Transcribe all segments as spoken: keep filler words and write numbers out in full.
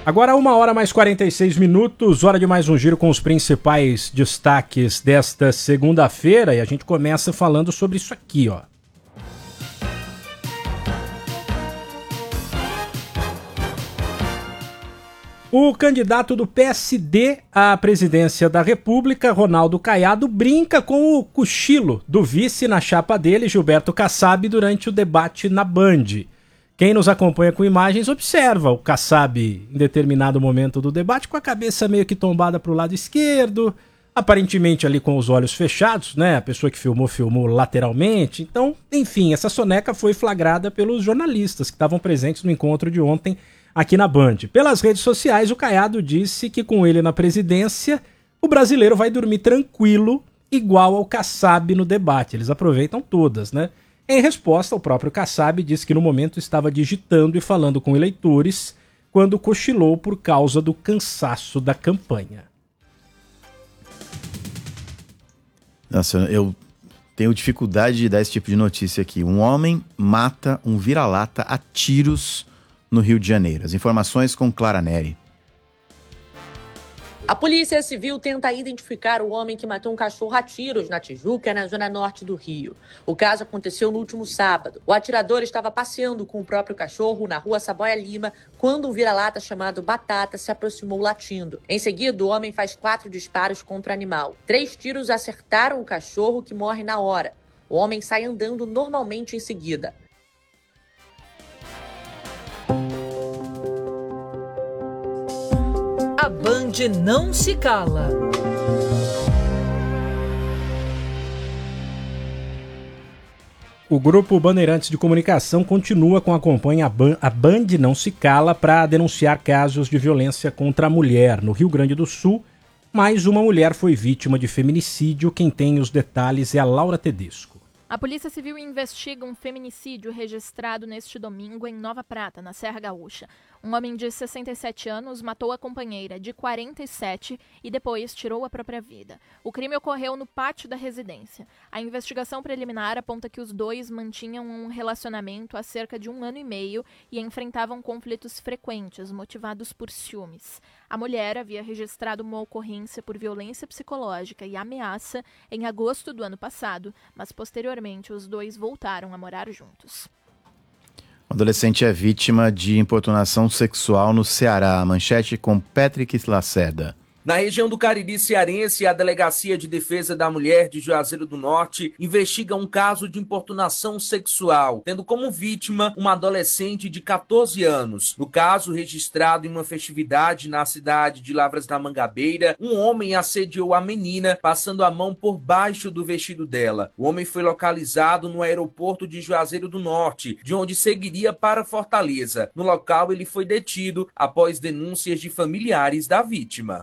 Agora uma hora mais quarenta e seis minutos, hora de mais um giro com os principais destaques desta segunda-feira e a gente começa falando sobre isso aqui, ó. O candidato do P S D à presidência da República, Ronaldo Caiado, brinca com o cochilo do vice na chapa dele, Gilberto Kassab, durante o debate na Band. Quem nos acompanha com imagens observa o Kassab em determinado momento do debate com a cabeça meio que tombada para o lado esquerdo, aparentemente ali com os olhos fechados, né? A pessoa que filmou, filmou lateralmente. Então, enfim, essa soneca foi flagrada pelos jornalistas que estavam presentes no encontro de ontem aqui na Band. Pelas redes sociais, o Caiado disse que com ele na presidência, o brasileiro vai dormir tranquilo, igual ao Kassab no debate. Eles aproveitam todas, né? Em resposta, o próprio Kassab disse que no momento estava digitando e falando com eleitores quando cochilou por causa do cansaço da campanha. Nossa, eu tenho dificuldade de dar esse tipo de notícia aqui. Um homem mata um vira-lata a tiros no Rio de Janeiro. As informações com Clara Neri. A Polícia Civil tenta identificar o homem que matou um cachorro a tiros na Tijuca, na zona norte do Rio. O caso aconteceu no último sábado. O atirador estava passeando com o próprio cachorro na rua Saboia Lima, quando um vira-lata chamado Batata se aproximou latindo. Em seguida, o homem faz quatro disparos contra o animal. Três tiros acertaram o cachorro, que morre na hora. O homem sai andando normalmente em seguida. A Band não se cala. O Grupo Bandeirantes de Comunicação continua com a campanha A Band, a Band Não Se Cala para denunciar casos de violência contra a mulher. No Rio Grande do Sul, mais uma mulher foi vítima de feminicídio. Quem tem os detalhes é a Laura Tedesco. A Polícia Civil investiga um feminicídio registrado neste domingo em Nova Prata, na Serra Gaúcha. Um homem de sessenta e sete anos matou a companheira de quarenta e sete e depois tirou a própria vida. O crime ocorreu no pátio da residência. A investigação preliminar aponta que os dois mantinham um relacionamento há cerca de um ano e meio e enfrentavam conflitos frequentes motivados por ciúmes. A mulher havia registrado uma ocorrência por violência psicológica e ameaça em agosto do ano passado, mas posteriormente os dois voltaram a morar juntos. O adolescente é vítima de importunação sexual no Ceará. A manchete com Patrick Lacerda. Na região do Cariri cearense, a Delegacia de Defesa da Mulher de Juazeiro do Norte investiga um caso de importunação sexual, tendo como vítima uma adolescente de catorze anos. No caso, registrado em uma festividade na cidade de Lavras da Mangabeira, um homem assediou a menina, passando a mão por baixo do vestido dela. O homem foi localizado no aeroporto de Juazeiro do Norte, de onde seguiria para Fortaleza. No local, ele foi detido após denúncias de familiares da vítima.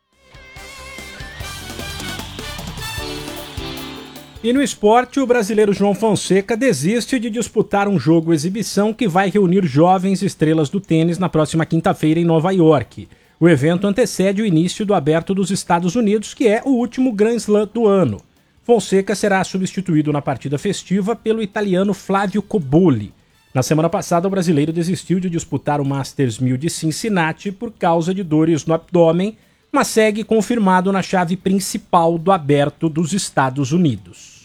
E no esporte, o brasileiro João Fonseca desiste de disputar um jogo exibição que vai reunir jovens estrelas do tênis na próxima quinta-feira em Nova York. O evento antecede o início do Aberto dos Estados Unidos, que é o último Grand Slam do ano. Fonseca será substituído na partida festiva pelo italiano Flávio Cobolli. Na semana passada, o brasileiro desistiu de disputar o Masters mil de Cincinnati por causa de dores no abdômen, mas segue confirmado na chave principal do Aberto dos Estados Unidos.